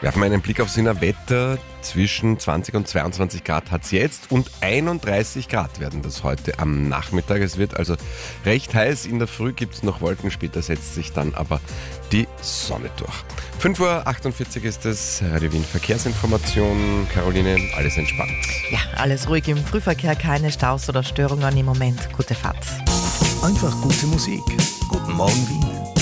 Werfen wir einen Blick aufs Wiener Wetter. Zwischen 20 und 22 Grad hat es jetzt und 31 Grad werden das heute am Nachmittag. Es wird also recht heiß. In der Früh gibt es noch Wolken, später setzt sich dann aber die Sonne durch. 5.48 Uhr ist es, Radio Wien Verkehrsinformation. Caroline, alles entspannt. Ja, alles ruhig im Frühverkehr, keine Staus oder Störungen im Moment. Gute Fahrt. Einfach gute Musik. Guten Morgen Wien.